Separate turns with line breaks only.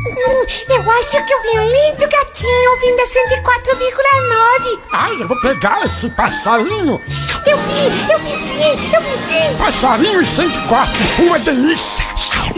Eu acho que eu vi um lindo gatinho ouvindo a 104,9.
Ai, eu vou pegar esse passarinho.
Eu vi sim.
Passarinho e 104, uma delícia.